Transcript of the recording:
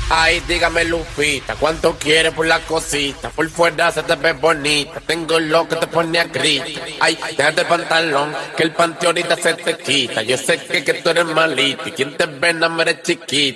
Ay, dígame Lupita, ¿cuánto quieres por la cosita? Por fuera se te ve bonita, tengo lo que te pone a gritar. Ay, déjate el pantalón, que el panty ahorita se te quita. Yo sé que tú eres malita y quien te ve no me eres chiquita.